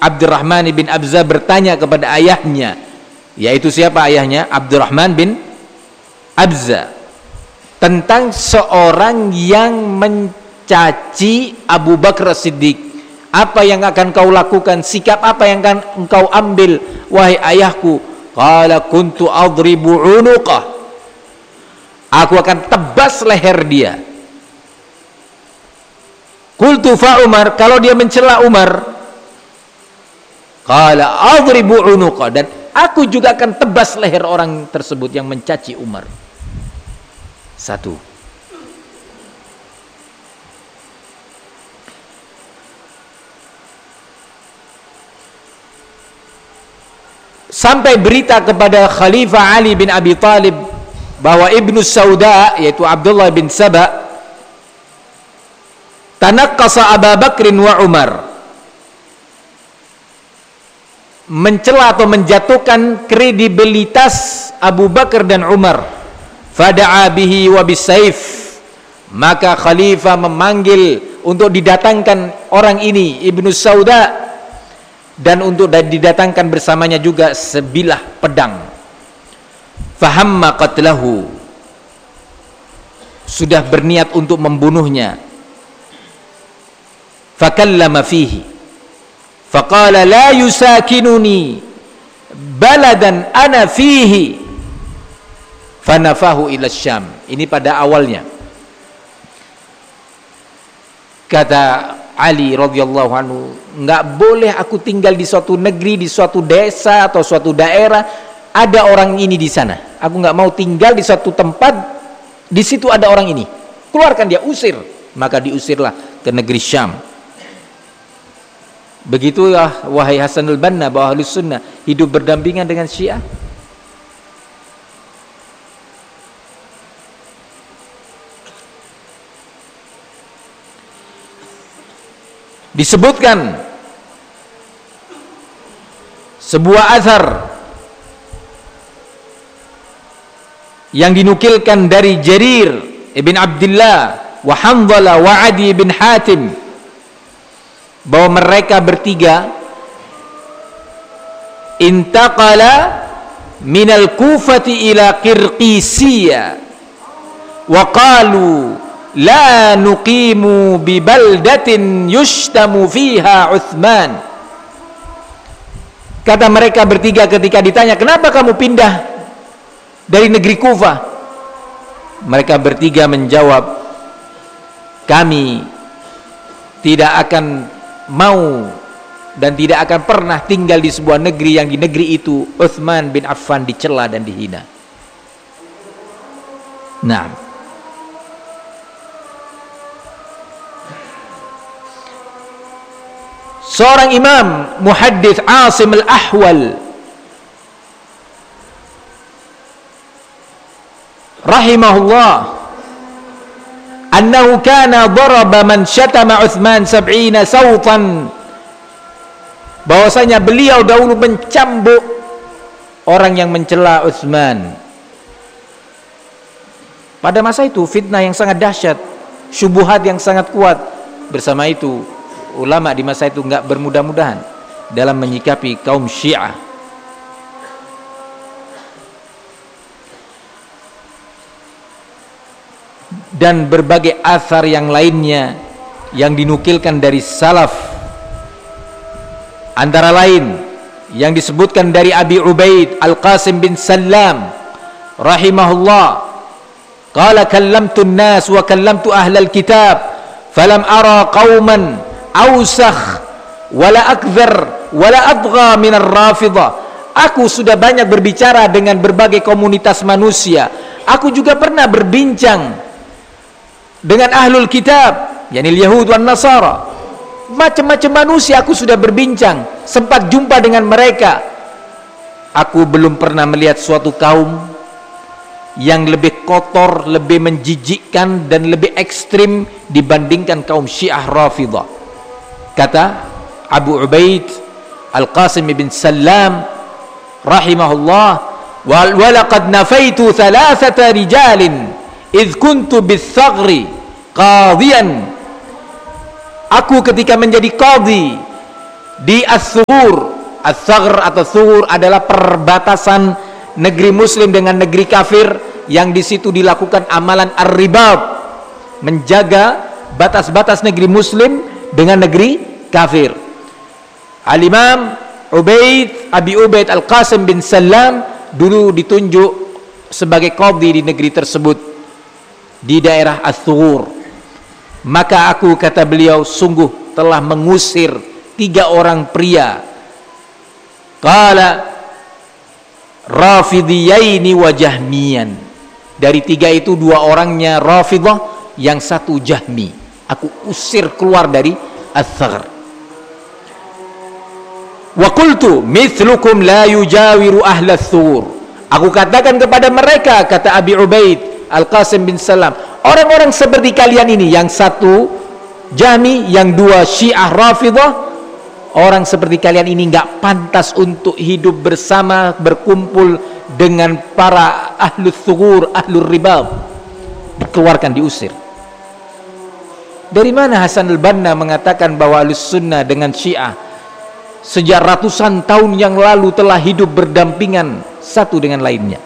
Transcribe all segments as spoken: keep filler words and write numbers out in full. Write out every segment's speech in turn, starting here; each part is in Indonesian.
Abdurrahman bin Abza bertanya kepada ayahnya, yaitu siapa ayahnya? Abdurrahman bin Abza, tentang seorang yang mencaci Abu Bakar Siddiq. Apa yang akan kau lakukan? Sikap apa yang akan engkau ambil, wahai ayahku? Qala kuntu adribu unuqah, aku akan tebas leher dia. Qultu fa Umar, kalau dia mencela Umar, qala adribu unuqah, dan aku juga akan tebas leher orang tersebut yang mencaci Umar. Satu. Sampai berita kepada Khalifah Ali bin Abi Thalib bahwa Ibnu Sauda, yaitu Abdullah bin Saba, tanaqqasa Abu Bakrin wa Umar, mencela atau menjatuhkan kredibilitas Abu Bakar dan Umar. Fada'a bihi wa bisayf, maka khalifah memanggil untuk didatangkan orang ini, Ibnu Sauda, dan untuk didatangkan bersamanya juga sebilah pedang. Fahamma qatlahu, sudah berniat untuk membunuhnya. Fakallama fihi faqala la yusakinuni baladan ana fihi fanafahu ila Syam. Ini pada awalnya. Kata Ali radhiyallahu anhu, enggak boleh aku tinggal di suatu negeri, di suatu desa atau suatu daerah ada orang ini di sana. Aku enggak mau tinggal di suatu tempat di situ ada orang ini. Keluarkan dia, usir. Maka diusirlah ke negeri Syam. Begitulah wahai Hasanul Banna, bahwa Ahlus Sunnah hidup berdampingan dengan Syiah. Disebutkan sebuah azhar yang dinukilkan dari Jarir ibn Abdullah wa Hanzalah wa Adi bin Hatim, bahwa mereka bertiga intaqala minal Kufati ila Qirqisiyah wa qalu la nuqimu bi baldatin yushtamu fiha Uthman. Kata mereka bertiga ketika ditanya, kenapa kamu pindah dari negeri Kufah? Mereka bertiga menjawab, kami tidak akan mau dan tidak akan pernah tinggal di sebuah negeri yang di negeri itu Uthman bin Affan dicela dan dihina. Nah, seorang imam muhaddits Asim al-Ahwal rahimahullah annahu kana daraba man syatama Uthman sab'ina sawtan, bahwasanya beliau dahulu mencambuk orang yang mencela Uthman. Pada masa itu fitnah yang sangat dahsyat, syubhat yang sangat kuat. Bersama itu ulama di masa itu enggak bermudah-mudahan dalam menyikapi kaum Syiah. Dan berbagai athar yang lainnya yang dinukilkan dari salaf, antara lain yang disebutkan dari Abi Ubaid Al-Qasim bin Sallam rahimahullah, qala kallamtu an-nas wa kallamtu ahlal kitab falam ara qauman awsakh wala akthar wala adgha min ar-rafidah. Aku sudah banyak berbicara dengan berbagai komunitas manusia. Aku juga pernah berbincang dengan ahlul kitab, yakni Yahud wan Nasara. Macam-macam manusia aku sudah berbincang, sempat jumpa dengan mereka. Aku belum pernah melihat suatu kaum yang lebih kotor, lebih menjijikkan dan lebih ekstrim dibandingkan kaum Syiah Rafidah. Kata Abu Ubaid Al-Qasim bin Sallam rahimahullah, wa laqad nafaitu thalathata rijalin idh kuntu bis-saghri qadiyan. Aku ketika menjadi qadhi di As-Sughur. As-Saghr atau Sughur adalah perbatasan negeri muslim dengan negeri kafir, yang di situ dilakukan amalan ar-ribab, menjaga batas-batas negeri muslim dengan negeri kafir. Al-Imam Ubaid Abi Ubaid Al-Qasim bin Sallam dulu ditunjuk sebagai qadhi di negeri tersebut, di daerah As-Sughur. Maka aku, kata beliau, sungguh telah mengusir tiga orang pria, qala Rafidiyaini wa Jahmiyan. Dari tiga itu dua orangnya Rafidah, yang satu Jahmi. Aku usir keluar dari As-Saghr. Wa qultu mithlukum la yujawiru ahla Sughur. Aku katakan kepada mereka, kata Abi Ubaid Al-Qasim bin Salam, orang-orang seperti kalian ini, yang satu Jahmi, yang dua Syiah Rafidah, orang seperti kalian ini nggak pantas untuk hidup bersama, berkumpul dengan para ahlus Sughur, ahlur ribab. Dikeluarkan, diusir. Dari mana Hasan al-Banna mengatakan bahwa Ahlus Sunnah dengan Syiah sejak ratusan tahun yang lalu telah hidup berdampingan satu dengan lainnya?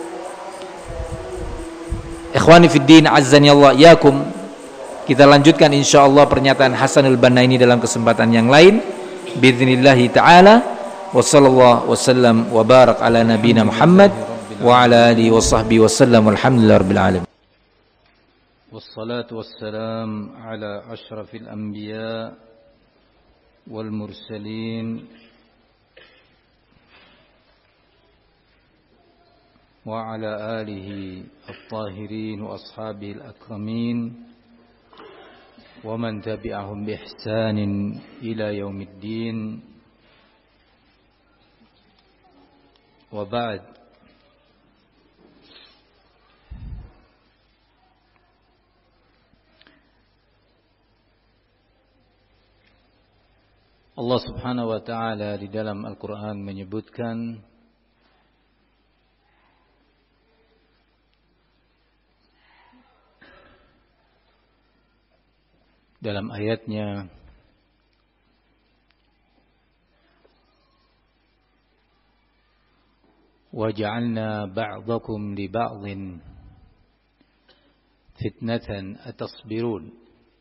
Ikhwani fid din, azzani Allah yakum. Kita lanjutkan insyaallah pernyataan Hasan al-Banna ini dalam kesempatan yang lain bidznillahi taala. Wa sallallahu wasallam wa barak ala nabiyina Muhammad wa ala alihi wa sahbihi wasallam. Walhamdulillahi rabbil alamin. والصلاة والسلام على أشرف الأنبياء والمرسلين وعلى آله الطاهرين وأصحابه الأكرمين ومن تبعهم بإحسان إلى يوم الدين. وبعد. Allah Subhanahu wa taala di dalam Al-Qur'an menyebutkan dalam ayatnya, وَجَعَلْنَا بَعْضَكُمْ لِبَعْضٍ فِتْنَةً أَتَصْبِرُونَ.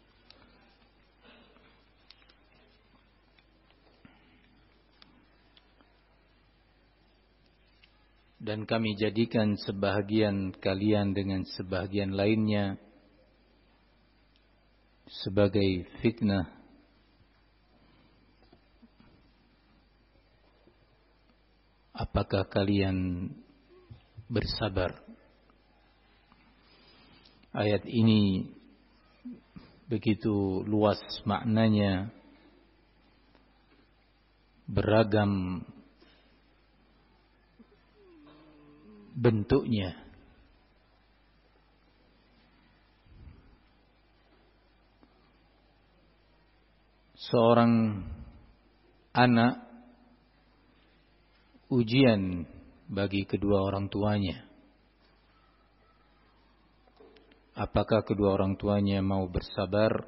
Dan kami jadikan sebahagian kalian dengan sebahagian lainnya sebagai fitnah. Apakah kalian bersabar? Ayat ini begitu luas maknanya, beragam bentuknya. Seorang anak ujian bagi kedua orang tuanya. Apakah kedua orang tuanya mau bersabar,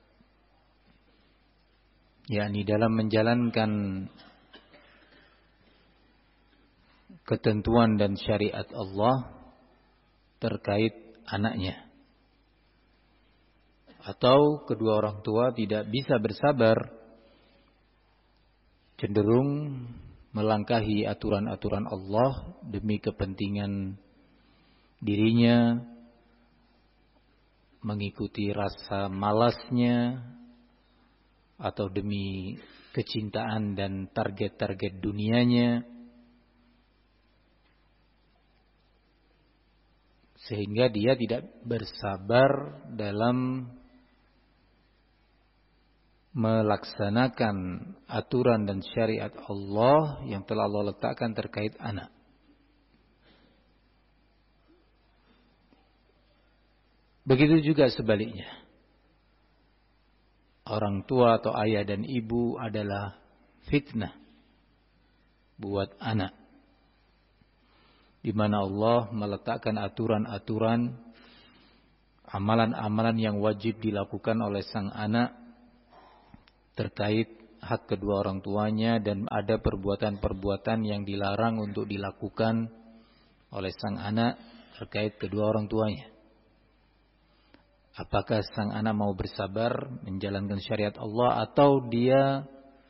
yakni dalam menjalankan ketentuan dan syariat Allah terkait anaknya, atau kedua orang tua tidak bisa bersabar, cenderung melangkahi aturan-aturan Allah demi kepentingan dirinya, mengikuti rasa malasnya, atau demi kecintaan dan target-target dunianya, sehingga dia tidak bersabar dalam melaksanakan aturan dan syariat Allah yang telah Allah letakkan terkait anak. Begitu juga sebaliknya. Orang tua atau ayah dan ibu adalah fitnah buat anak, di mana Allah meletakkan aturan-aturan, amalan-amalan yang wajib dilakukan oleh sang anak terkait hak kedua orang tuanya dan ada perbuatan-perbuatan yang dilarang untuk dilakukan oleh sang anak terkait kedua orang tuanya. Apakah sang anak mau bersabar menjalankan syariat Allah atau dia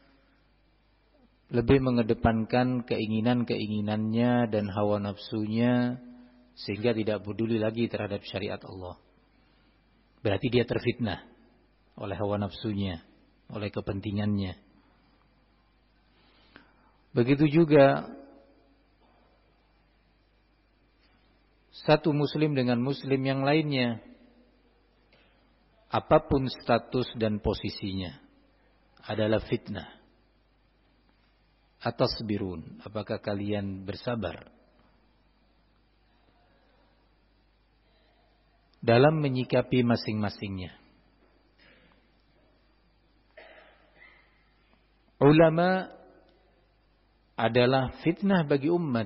lebih mengedepankan keinginan-keinginannya dan hawa nafsunya sehingga tidak peduli lagi terhadap syariat Allah. Berarti dia terfitnah oleh hawa nafsunya, oleh kepentingannya. Begitu juga satu muslim dengan muslim yang lainnya, apapun status dan posisinya, adalah fitnah. Atasbirun, apakah kalian bersabar dalam menyikapi masing-masingnya? Ulama adalah fitnah bagi umat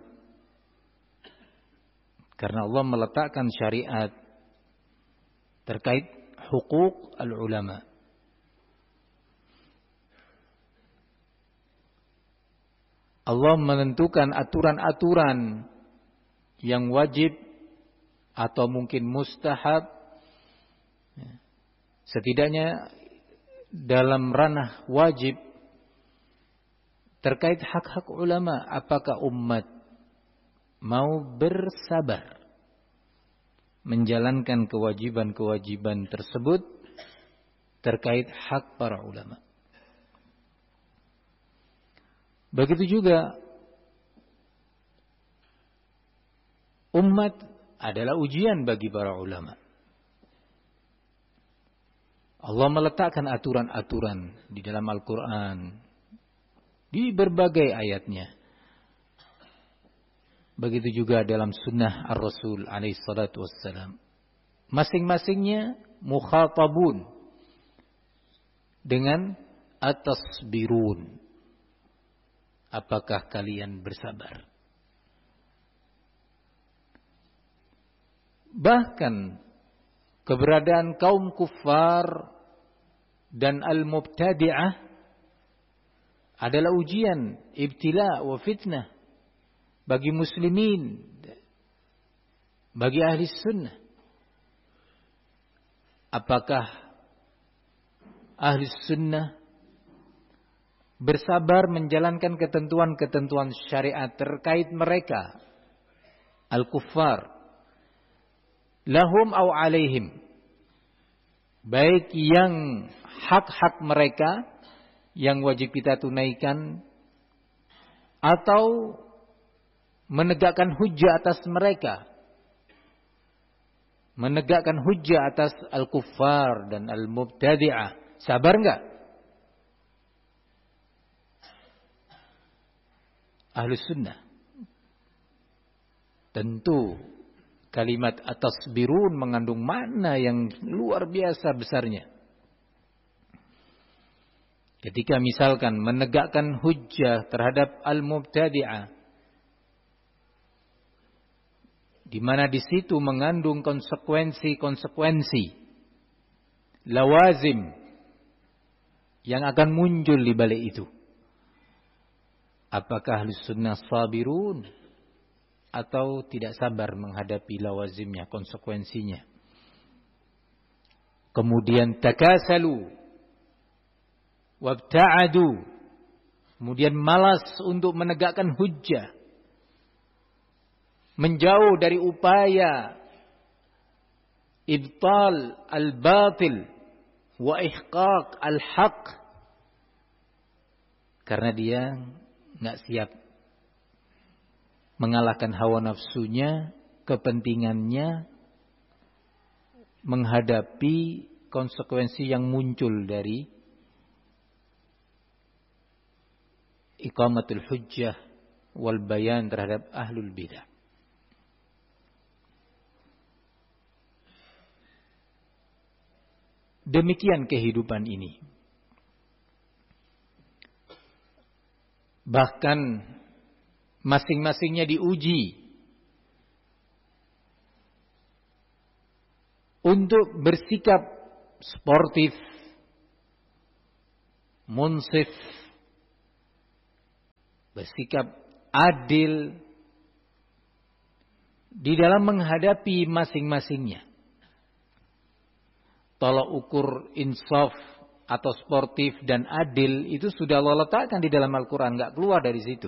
karena Allah meletakkan syariat terkait hukuk al-ulama. Allah menentukan aturan-aturan yang wajib atau mungkin mustahab, setidaknya dalam ranah wajib terkait hak-hak ulama. Apakah umat mau bersabar menjalankan kewajiban-kewajiban tersebut terkait hak para ulama? Begitu juga umat adalah ujian bagi para ulama. Allah meletakkan aturan-aturan di dalam Al-Quran, di berbagai ayatnya. Begitu juga dalam sunnah Ar-Rasul alaihi salatu wassalam. Masing-masingnya mukhatabun dengan atasbirun. Apakah kalian bersabar? Bahkan keberadaan kaum kufar dan al-mubtadi'ah adalah ujian, ibtila wa fitnah bagi muslimin, bagi ahli sunnah. Apakah ahli sunnah bersabar menjalankan ketentuan-ketentuan syariat terkait mereka, al-kuffar, lahum au alaihim, baik yang hak-hak mereka yang wajib kita tunaikan atau menegakkan hujjah atas mereka, menegakkan hujjah atas al-kuffar dan al-mubtadi'ah. Sabar enggak? Ahlus sunnah tentu kalimat atasbirun mengandung makna yang luar biasa besarnya. Ketika misalkan menegakkan hujjah terhadap al-mubtadi'ah, di mana di situ mengandung konsekuensi-konsekuensi, lawazim yang akan muncul di balik itu. Apakah Ahlus Sunnah sabirun atau tidak sabar menghadapi lawazimnya, konsekuensinya? Kemudian takasalu wabta'adu, kemudian malas untuk menegakkan hujjah, menjauh dari upaya ibtal al-batil wa ihqaq al-haq, karena dia nggak siap mengalahkan hawa nafsunya, kepentingannya, menghadapi konsekuensi yang muncul dari iqamatul hujjah wal bayan terhadap ahlul bidah. Demikian kehidupan ini. Bahkan masing-masingnya diuji untuk bersikap sportif, munsif, bersikap adil di dalam menghadapi masing-masingnya. Tolak ukur insaf atau sportif dan adil itu sudah Allah letakkan di dalam Al-Quran, nggak keluar dari situ.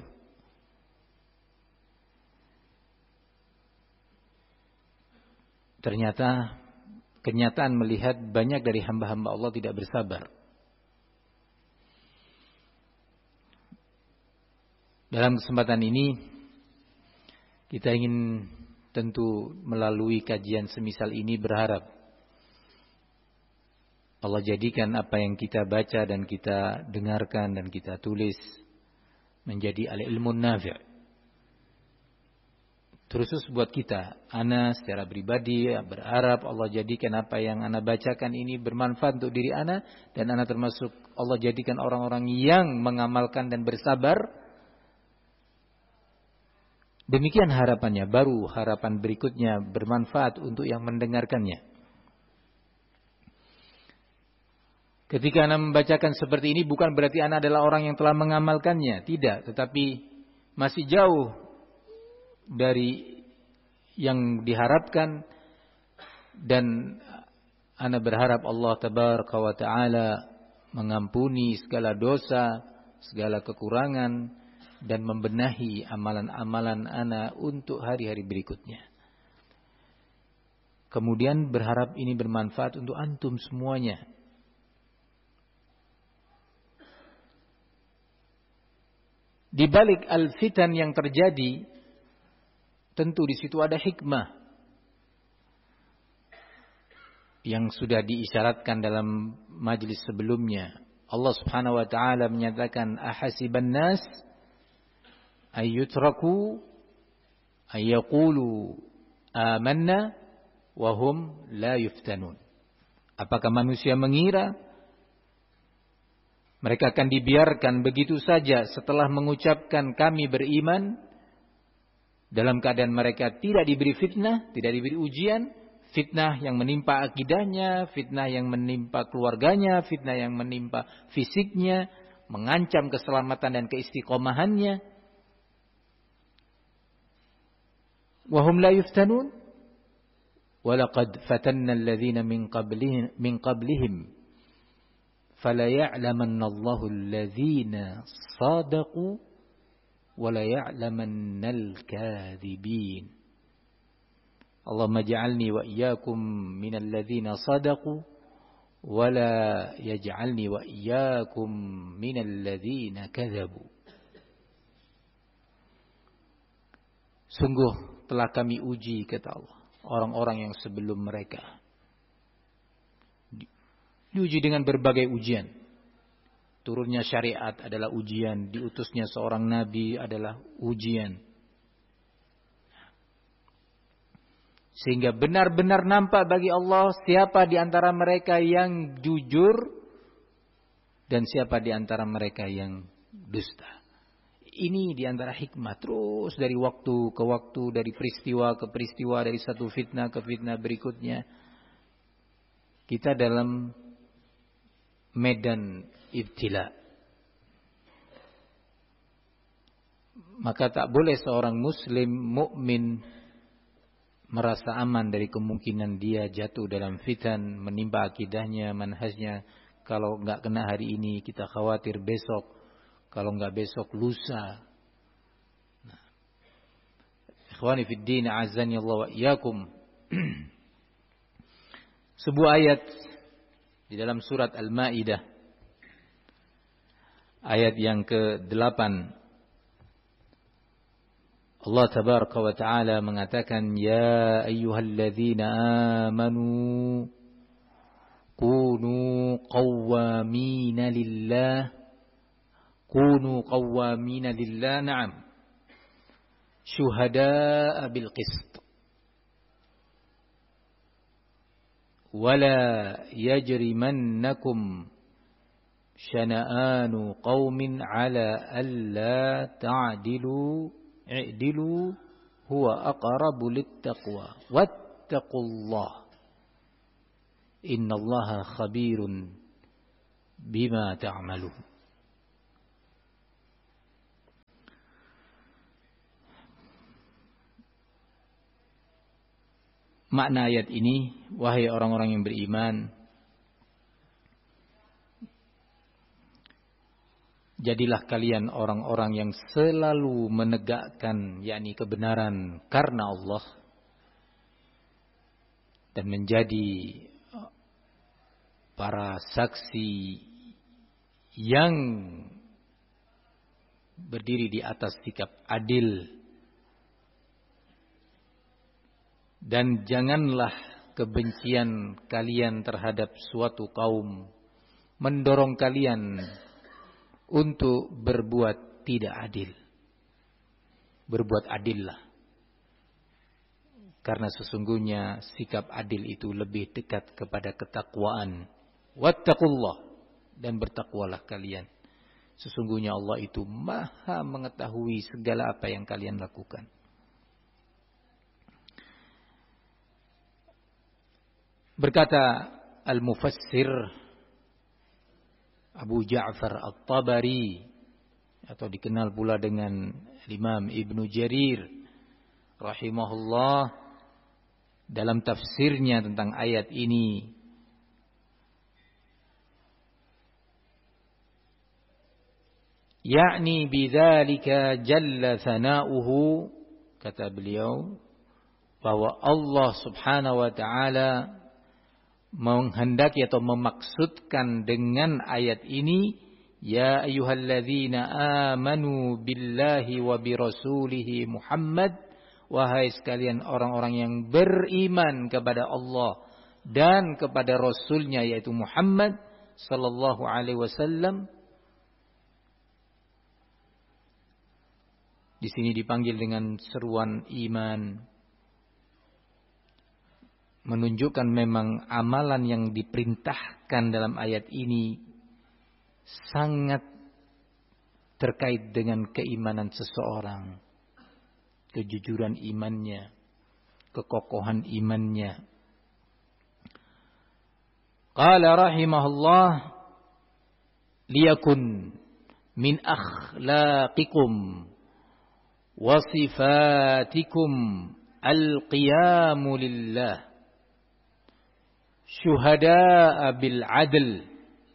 Ternyata kenyataan melihat banyak dari hamba-hamba Allah tidak bersabar. Dalam kesempatan ini kita ingin tentu melalui kajian semisal ini berharap Allah jadikan apa yang kita baca dan kita dengarkan dan kita tulis menjadi al-ilmun nafi'. Terus buat kita, ana secara pribadi berharap Allah jadikan apa yang ana bacakan ini bermanfaat untuk diri ana, dan ana termasuk Allah jadikan orang-orang yang mengamalkan dan bersabar. Demikian harapannya, baru harapan berikutnya bermanfaat untuk yang mendengarkannya. Ketika ana membacakan seperti ini bukan berarti ana adalah orang yang telah mengamalkannya, tidak, tetapi masih jauh dari yang diharapkan, dan ana berharap Allah tabaraka wa taala mengampuni segala dosa, segala kekurangan, dan membenahi amalan-amalan ana untuk hari-hari berikutnya. Kemudian berharap ini bermanfaat untuk antum semuanya. Di balik al-fitan yang terjadi, tentu di situ ada hikmah yang sudah diisyaratkan dalam majlis sebelumnya. Allah Subhanahu wa taala menyatakan, ahasiban nas ayyutraku ayyaqulu amanna wa hum la yuftanun. Apakah manusia mengira mereka akan dibiarkan begitu saja setelah mengucapkan kami beriman, dalam keadaan mereka tidak diberi fitnah, tidak diberi ujian, fitnah yang menimpa akidahnya, fitnah yang menimpa keluarganya, fitnah yang menimpa fisiknya, mengancam keselamatan dan keistiqomahannya. Wa hum la yuftanun wa laqad fatanna alladhina min qablihim min qablihim fala ya'lamanna Allahu alladhina sadaqu wa la ya'lamanna al-kadhibin. Allahumma ij'alni wa iyyakum minal ladzina sadaqu wa la yaj'alni wa iyyakum minal ladzina kadzabu. Sungguh telah kami uji, kata Allah, orang-orang yang sebelum mereka. Diuji dengan berbagai ujian. Turunnya syariat adalah ujian, diutusnya seorang nabi adalah ujian. Sehingga benar-benar nampak bagi Allah siapa di antara mereka yang jujur dan siapa di antara mereka yang dusta. Ini di antara hikmah, terus dari waktu ke waktu, dari peristiwa ke peristiwa, dari satu fitnah ke fitnah berikutnya. Kita dalam medan ibtila. Maka tak boleh seorang muslim mukmin merasa aman dari kemungkinan dia jatuh dalam fitan, menimpa akidahnya, manhajnya. Kalau enggak kena hari ini, kita khawatir besok. Kalau enggak besok, lusa. Nah. Ikhwani fid din, azani Allah wa iyyakum. Sebuah ayat di dalam surat Al-Maidah, ayat yang ke-delapan. Allah tabaraka wa ta'ala mengatakan, ya ayyuhalladzina amanu kunu qawwamina lillah kunu qawwamina lillah na'am syuhada'a bil qist wala yajrimannakum syana'anu qawmin ala alla ta'dilu i'dilu huwa aqrabu littaqwa wattaqullah innallaha khabirun bima ta'malun. Makna ayat ini, wahai orang-orang yang beriman, jadilah kalian orang-orang yang selalu menegakkan yakni kebenaran karena Allah dan menjadi para saksi yang berdiri di atas sikap adil. Dan janganlah kebencian kalian terhadap suatu kaum mendorong kalian untuk berbuat tidak adil. Berbuat adillah. Karena sesungguhnya sikap adil itu lebih dekat kepada ketakwaan. Wattaqullah, dan bertakwalah kalian. Sesungguhnya Allah itu Maha mengetahui segala apa yang kalian lakukan. Berkata Al-Mufassir Abu Ja'far At-Tabari, atau dikenal pula dengan Imam Ibnu Jarir rahimahullah, dalam tafsirnya tentang ayat ini, yakni bidzalika jalla thana'uhu, kata beliau, bahwa Allah Subhanahu wa taala menghendaki atau memaksudkan dengan ayat ini, ya ayyuhalladzina amanu billahi wa birasulihi Muhammad, wahai sekalian orang-orang yang beriman kepada Allah dan kepada Rasulnya yaitu Muhammad sallallahu alaihi wasallam. Di sini dipanggil dengan seruan iman, menunjukkan memang amalan yang diperintahkan dalam ayat ini sangat terkait dengan keimanan seseorang, kejujuran imannya, kekokohan imannya. Qala rahimahullah, liyakun min akhlaqikum wa sifatikum al-qiyamu lillah syuhada'a bil adl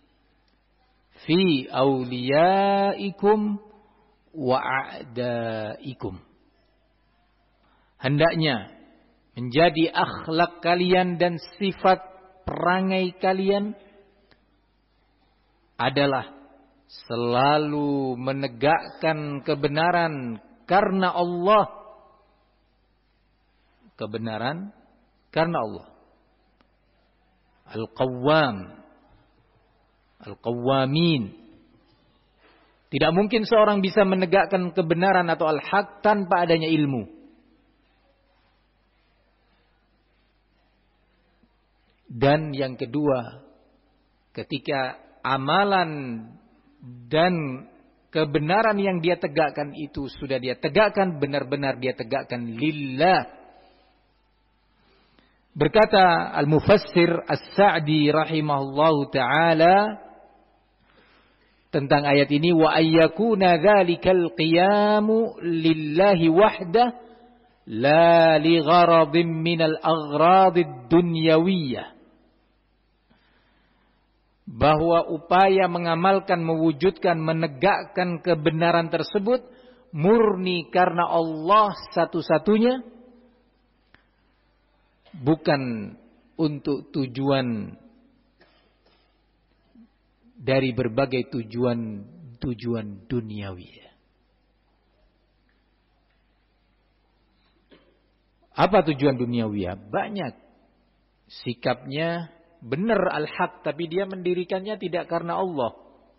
fi awliyaikum wa a'daikum. Hendaknya menjadi akhlak kalian dan sifat perangai kalian adalah selalu menegakkan kebenaran karena Allah. Kebenaran karena Allah. Al-Qawwam, Al-Qawwamin. Tidak mungkin seorang bisa menegakkan kebenaran atau al-haq tanpa adanya ilmu. Dan yang kedua, ketika amalan dan kebenaran yang dia tegakkan itu sudah dia tegakkan, benar-benar dia tegakkan lillah. Berkata Al-Mufassir As-Sa'di rahimahullahu ta'ala tentang ayat ini, wa ayyakuna dzalikal qiyamu lillahi wahdah la li gharadin minal aghrad dunyawiyah. Bahwa upaya mengamalkan, mewujudkan, menegakkan kebenaran tersebut murni karena Allah satu-satunya, bukan untuk tujuan dari berbagai tujuan-tujuan duniawi. Apa tujuan duniawi? Banyak. Sikapnya benar al-haq, tapi dia mendirikannya tidak karena Allah.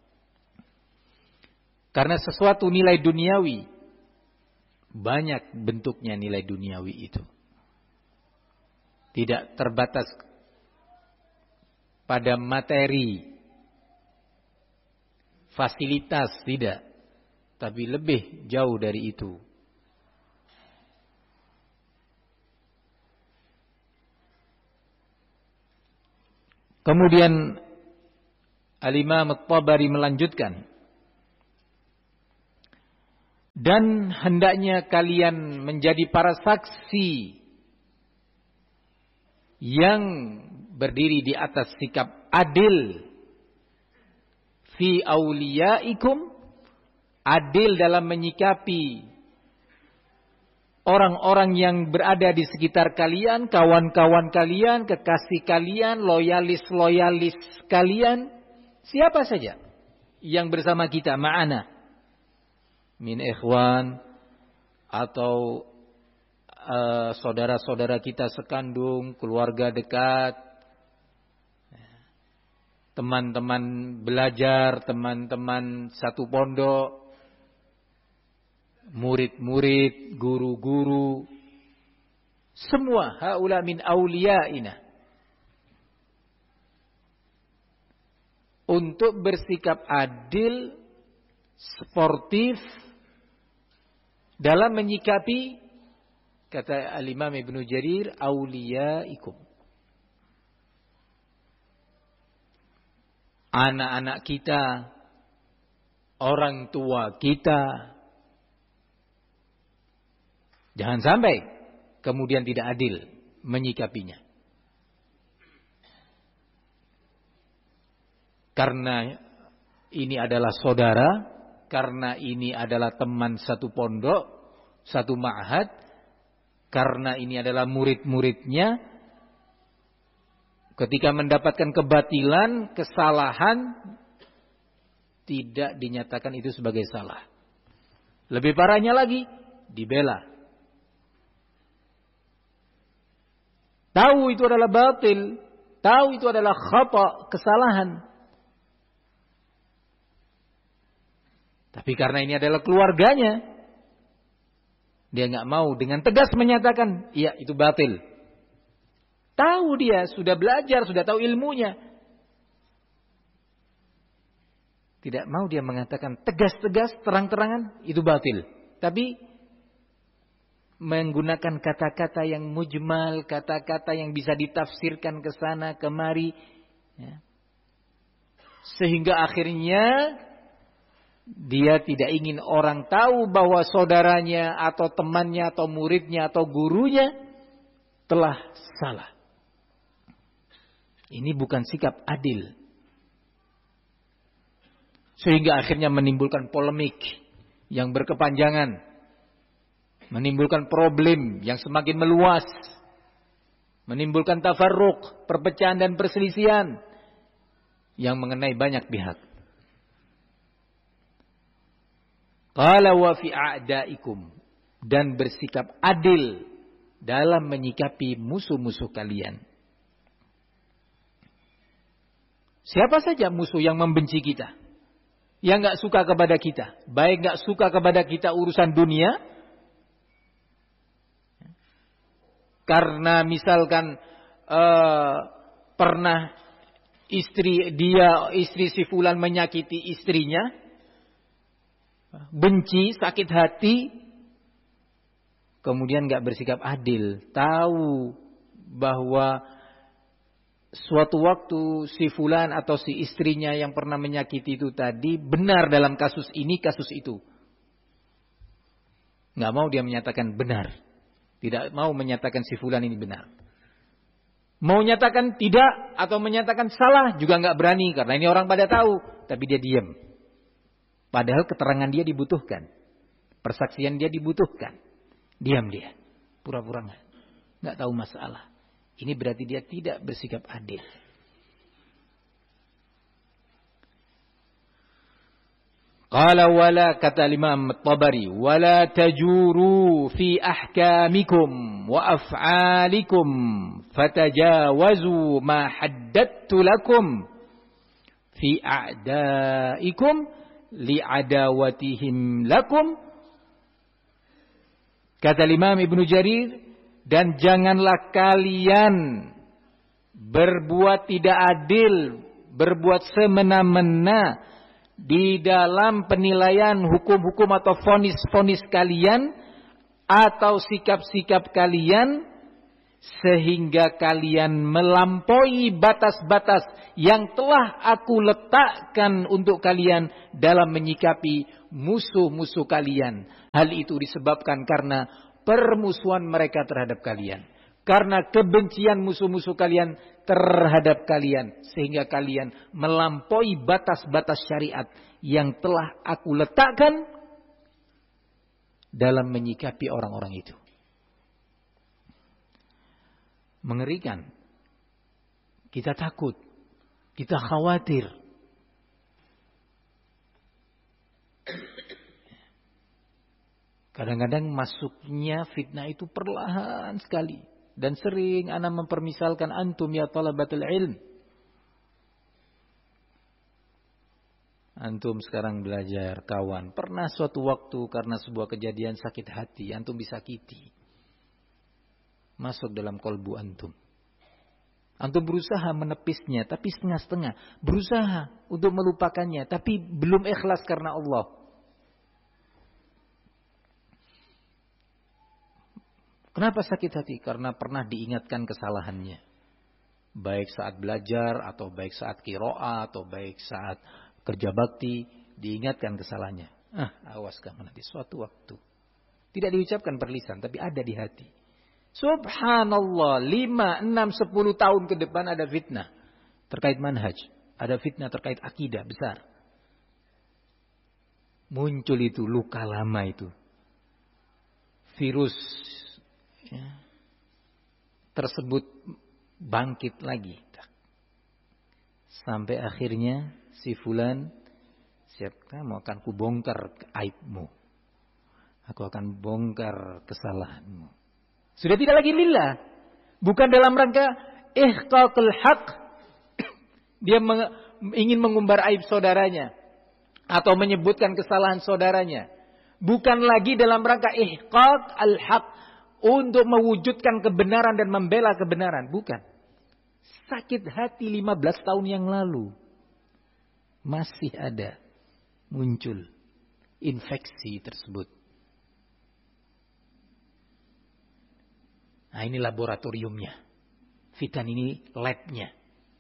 Karena sesuatu nilai duniawi. Banyak bentuknya nilai duniawi itu. Tidak terbatas pada materi, fasilitas, tidak. Tapi lebih jauh dari itu. Kemudian Al-Imam At-Tabari melanjutkan, dan hendaknya kalian menjadi para saksi yang berdiri di atas sikap adil fi auliyaikum, adil dalam menyikapi orang-orang yang berada di sekitar kalian, kawan-kawan kalian, kekasih kalian, loyalis-loyalis kalian, siapa saja yang bersama kita, ma'ana min ikhwan atau uh, saudara-saudara kita sekandung, keluarga dekat, teman-teman belajar, teman-teman satu pondok, murid-murid, guru-guru, semua haula min auliyaina, untuk bersikap adil, sportif dalam menyikapi, kata Al-Imam Ibnu Jarir, auliyaikum, anak-anak kita, orang tua kita. Jangan sampai kemudian tidak adil menyikapinya. Karena ini adalah saudara, karena ini adalah teman satu pondok, satu ma'had, karena ini adalah murid-muridnya, ketika mendapatkan kebatilan, kesalahan, tidak dinyatakan itu sebagai salah. Lebih parahnya lagi, dibela. Tahu itu adalah batil, tahu itu adalah khata, kesalahan. Tapi karena ini adalah keluarganya, dia nggak mau dengan tegas menyatakan, iya itu batil. Tahu dia, sudah belajar, sudah tahu ilmunya. Tidak mau dia mengatakan tegas-tegas, terang-terangan, itu batil. Tapi menggunakan kata-kata yang mujmal, kata-kata yang bisa ditafsirkan ke sana kemari, ya. Sehingga akhirnya dia tidak ingin orang tahu bahwa saudaranya atau temannya atau muridnya atau gurunya telah salah. Ini bukan sikap adil. Sehingga akhirnya menimbulkan polemik yang berkepanjangan, menimbulkan problem yang semakin meluas, menimbulkan tafarruq, perpecahan dan perselisihan yang mengenai banyak pihak. Qala wa fi a'daikum, dan bersikap adil dalam menyikapi musuh-musuh kalian. Siapa saja musuh yang membenci kita, yang enggak suka kepada kita, baik enggak suka kepada kita urusan dunia, karena misalkan uh, pernah istri dia istri si fulan menyakiti istrinya, benci, sakit hati, kemudian enggak bersikap adil, tahu bahwa suatu waktu si fulan atau si istrinya yang pernah menyakiti itu tadi benar dalam kasus ini, kasus itu, enggak mau dia menyatakan benar, tidak mau menyatakan si fulan ini benar. Mau nyatakan tidak atau menyatakan salah juga enggak berani, karena ini orang pada tahu, tapi dia diam. Padahal keterangan dia dibutuhkan, persaksian dia dibutuhkan. Diam dia, pura-pura enggak, enggak tahu masalah. Ini berarti dia tidak bersikap adil. Qala wala, kata Imam At-Tabari, wala tajuru fi ahkamikum wa af'alikum fatajawazu ma haddattu lakum fi a'daikum li'adawatihim lakum. Kata Imam Ibnu Jarir, dan janganlah kalian berbuat tidak adil, berbuat semena-mena di dalam penilaian hukum-hukum atau vonis-vonis kalian atau sikap-sikap kalian sehingga kalian melampaui batas-batas yang telah aku letakkan untuk kalian dalam menyikapi musuh-musuh kalian. Hal itu disebabkan karena permusuhan mereka terhadap kalian, karena kebencian musuh-musuh kalian terhadap kalian, sehingga kalian melampaui batas-batas syariat yang telah aku letakkan dalam menyikapi orang-orang itu. Mengerikan. Kita takut. Kita khawatir. Kadang-kadang masuknya fitnah itu perlahan sekali. Dan sering ana mempermisalkan antum ya talabatul ilm. Antum sekarang belajar, kawan. Pernah suatu waktu karena sebuah kejadian sakit hati, antum disakiti. Masuk dalam kolbu antum. Antum berusaha menepisnya, tapi setengah-setengah. Berusaha untuk melupakannya, tapi belum ikhlas karena Allah. Kenapa sakit hati? Karena pernah diingatkan kesalahannya. Baik saat belajar, atau baik saat qiraah, atau baik saat kerja bakti, diingatkan kesalahannya. Ah, awas kamu nanti suatu waktu. Tidak diucapkan berlisan, tapi ada di hati. Subhanallah, lima, enam, sepuluh tahun ke depan ada fitnah terkait manhaj, ada fitnah terkait akidah besar. Muncul itu luka lama itu, virus ya, tersebut bangkit lagi, sampai akhirnya si fulan, siap, kamu akan kubongkar aibmu, aku akan bongkar kesalahanmu. Sudah tidak lagi lillah. Bukan dalam rangka ihqaqul haq. Dia meng- ingin mengumbar aib saudaranya. Atau menyebutkan kesalahan saudaranya. Bukan lagi dalam rangka ihqaq al-haq. Untuk mewujudkan kebenaran dan membela kebenaran. Bukan. Sakit hati lima belas tahun yang lalu. Masih ada. Muncul. Infeksi tersebut. Nah, ini laboratoriumnya. Fitan ini labnya.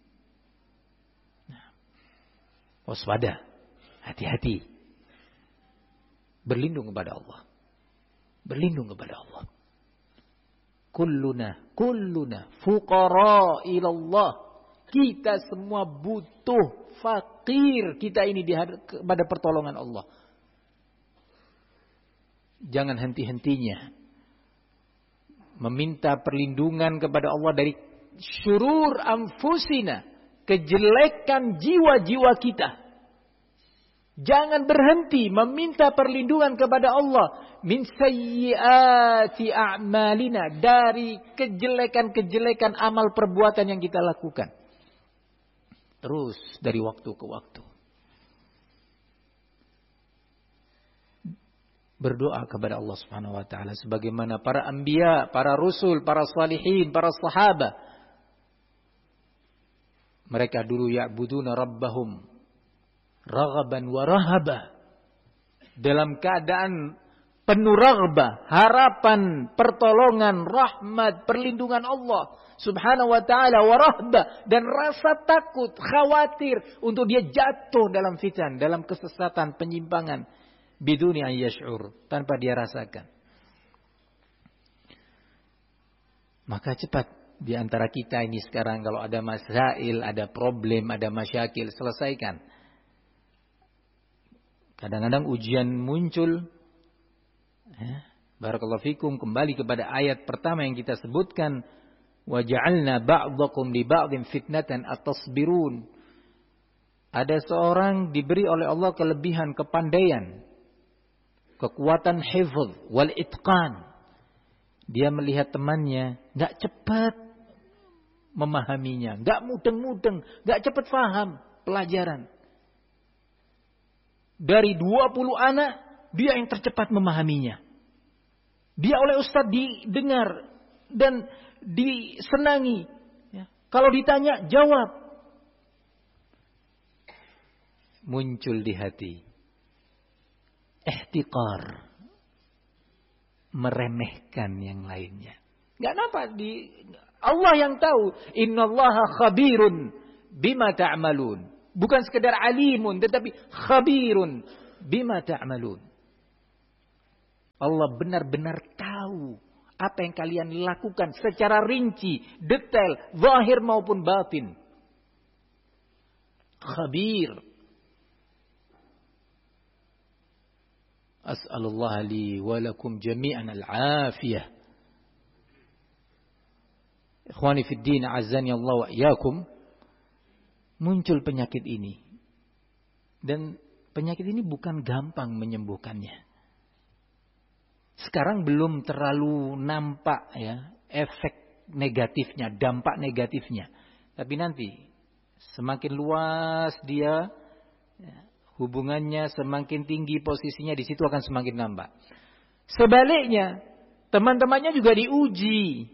Nah, waspada. Hati-hati. Berlindung kepada Allah. Berlindung kepada Allah. Kulluna, kulluna fuqara ilallah. Kita semua butuh, fakir kita ini pada pertolongan Allah. Jangan henti-hentinya meminta perlindungan kepada Allah dari syurur anfusina, kejelekan jiwa-jiwa kita. Jangan berhenti meminta perlindungan kepada Allah min sayyiati a'malina, dari kejelekan-kejelekan amal perbuatan yang kita lakukan. Terus dari waktu ke waktu berdoa kepada Allah Subhanahu wa taala sebagaimana para anbiya, para rasul, para salihin, para sahabat. Mereka dulu ya'buduna rabbahum raghaban wa rahaba. Dalam keadaan penuh raghbah, harapan, pertolongan, rahmat, perlindungan Allah Subhanahu wa taala, wa rahbah, dan rasa takut, khawatir untuk dia jatuh dalam fitan, dalam kesesatan, penyimpangan. Biduni an yash'ur, tanpa dia rasakan. Maka cepat di antara kita ini sekarang kalau ada masail, ada problem, ada masyakil, selesaikan. Kadang-kadang ujian muncul. Ya, barakallahu fikum, kembali kepada ayat pertama yang kita sebutkan, wa ja'alna ba'dakum li ba'din fitnatan atasbirun. Ada seorang diberi oleh Allah kelebihan kepandaian, kekuatan hifz wal itqan. Dia melihat temannya enggak cepat memahaminya, enggak mudeng-mudeng, enggak cepat paham pelajaran. Dari dua puluh anak, dia yang tercepat memahaminya. Dia oleh ustaz didengar dan disenangi. Ya. Kalau ditanya, jawab. Muncul di hati ihtiqar, meremehkan yang lainnya. Enggak nampak di Allah yang tahu. Innallaha khabirun bima ta'malun. Bukan sekedar alimun, tetapi khabirun bima ta'malun. Allah benar-benar tahu apa yang kalian lakukan secara rinci, detail, zahir maupun batin. Khabir. As'alullah li wa lakum jami'an al-afiyah. Ikhwani fid din, azzani Allah wa iyyakum. Muncul penyakit ini. Dan penyakit ini bukan gampang menyembuhkannya. Sekarang belum terlalu nampak ya efek negatifnya, dampak negatifnya. Tapi nanti semakin luas dia ya, hubungannya, semakin tinggi posisinya, di situ akan semakin nampak. Sebaliknya, teman-temannya juga diuji.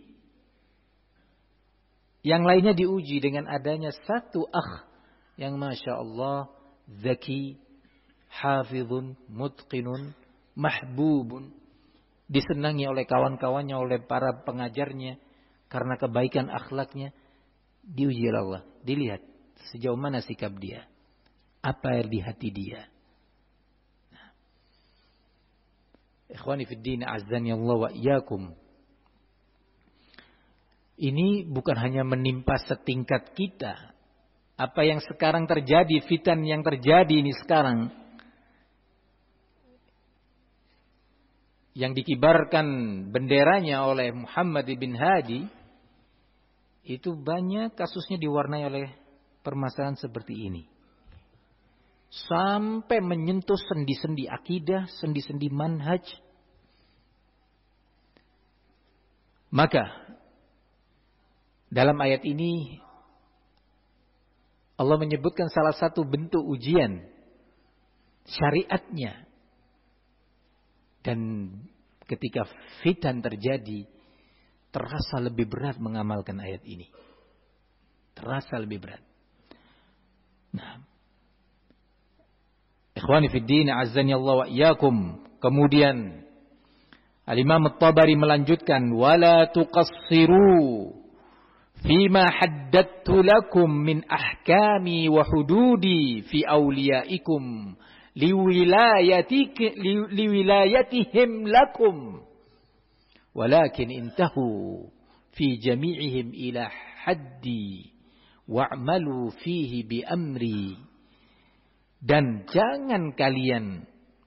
Yang lainnya diuji dengan adanya satu akh yang Masya Allah zaki, hafizun, mutqinun, mahbubun, disenangi oleh kawan-kawannya, oleh para pengajarnya karena kebaikan akhlaknya. Diuji oleh Allah, dilihat sejauh mana sikap dia, apa yang di hati dia. Nah. Ikhwani fid din, azzani Allah wa iyyakum. Ini bukan hanya menimpa setingkat kita. Apa yang sekarang terjadi, fitan yang terjadi ini sekarang, yang dikibarkan benderanya oleh Muhammad bin Hadi, itu banyak kasusnya diwarnai oleh permasalahan seperti ini. Sampai menyentuh sendi-sendi akidah, sendi-sendi manhaj. Maka dalam ayat ini Allah menyebutkan salah satu bentuk ujian syariatnya. Dan ketika fitan terjadi, terasa lebih berat mengamalkan ayat ini. Terasa lebih berat. Nah, ikhwani fid din, azzani Allah wa iyyakum. Kemudian Al-Imam At-Tabari melanjutkan, wala tuqassiru fima haddattu lakum min ahkami wa hududi fi awliyaikum liwilayatik liwilayatihim lakum walakin intahu fi jami'ihim ila haddi wa'malu fihi bi amri. Dan jangan kalian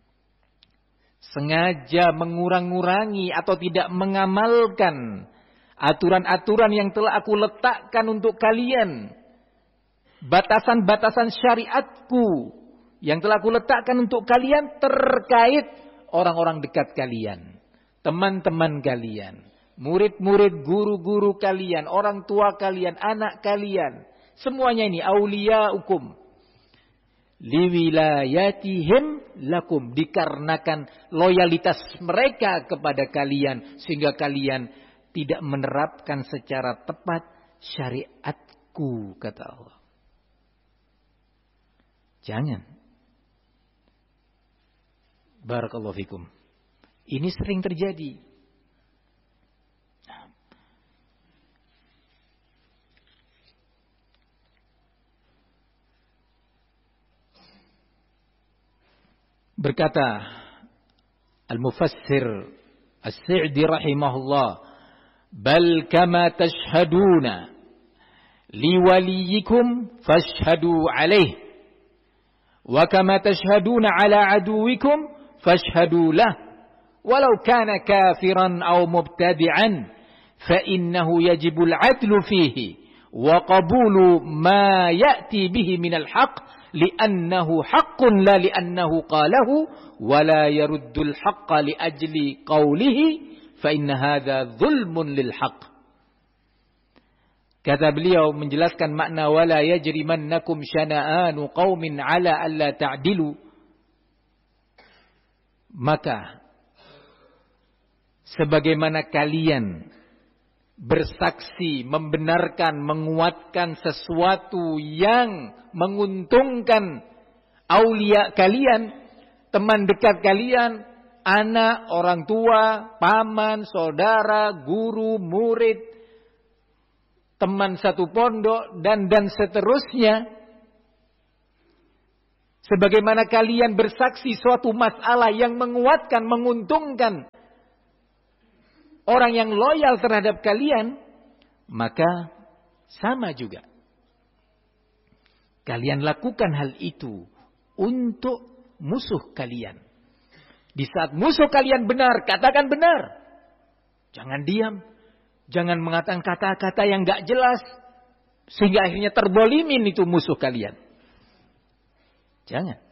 sengaja mengurang-urangi atau tidak mengamalkan aturan-aturan yang telah aku letakkan untuk kalian, batasan-batasan syariatku yang telah aku letakkan untuk kalian terkait orang-orang dekat kalian, teman-teman kalian, murid-murid, guru-guru kalian, orang tua kalian, anak kalian, semuanya ini auliyaukum liwilayatihim lakum, dikarenakan loyalitas mereka kepada kalian sehingga kalian tidak menerapkan secara tepat syariatku, kata Allah. Jangan. Barakallahu fikum. Ini sering terjadi. Berkata Al-Mufassir As-Sa'di rahimahullah, bal kama tashhaduna liwaliyikum fashhadu alaih wa kama tashhaduna ala aduwikum fashhadu lah walau kana kafiran aw mubtadi'an fa innahu yajibu al-'adlu fihi wa qabulu ma ya'ti bihi min al-haqq li'annahu haqqun la li'annahu qalahu wa la yaruddu al-haqqa li ajli qawlihi fa inna hadza zulmun lil haqq. Kata beliau menjelaskan makna wala yajrimannakum syana'anu qaumin ala alla ta'dilu. Maka sebagaimana kalian bersaksi, membenarkan, menguatkan sesuatu yang menguntungkan aulia kalian, teman dekat kalian, anak, orang tua, paman, saudara, guru, murid, teman satu pondok, dan dan seterusnya. Sebagaimana kalian bersaksi suatu masalah yang menguatkan, menguntungkan orang yang loyal terhadap kalian, maka sama juga. Kalian lakukan hal itu untuk musuh kalian. Di saat musuh kalian benar, katakan benar. Jangan diam. Jangan mengatakan kata-kata yang gak jelas. Sehingga akhirnya terbolimin itu musuh kalian. Jangan.